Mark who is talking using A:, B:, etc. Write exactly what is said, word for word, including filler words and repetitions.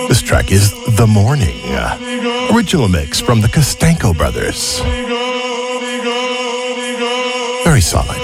A: This track is The Morning, original mix from the Costanco Brothers. Very solid.